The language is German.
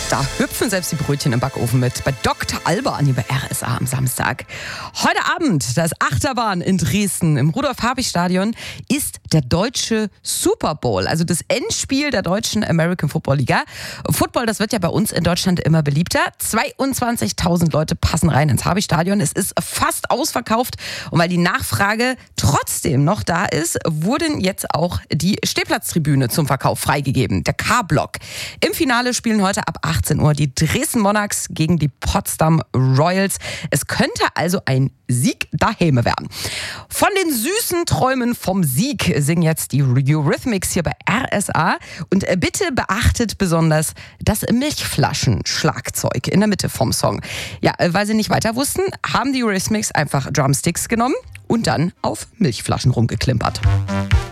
Da hüpfen selbst die Brötchen im Backofen mit. Bei Dr. Alban hier bei RSA am Samstag. Heute Abend, das Achterbahn in Dresden im Rudolf-Habich-Stadion, ist der deutsche Super Bowl, also das Endspiel der deutschen American Football Liga. Football, das wird ja bei uns in Deutschland immer beliebter. 22.000 Leute passen rein ins Habich-Stadion. Es ist fast ausverkauft. Und weil die Nachfrage trotzdem noch da ist, wurden jetzt auch die Stehplatztribüne zum Verkauf freigegeben. Der K-Block. Im Finale spielen heute ab 18 Uhr die Dresden Monarchs gegen die Potsdam Royals. Es könnte also ein Sieg daheim werden. Von den süßen Träumen vom Sieg singen jetzt die Eurythmics hier bei RSA. Und bitte beachtet besonders das Milchflaschen-Schlagzeug in der Mitte vom Song. Ja, weil sie nicht weiter wussten, haben die Eurythmics einfach Drumsticks genommen und dann auf Milchflaschen rumgeklimpert.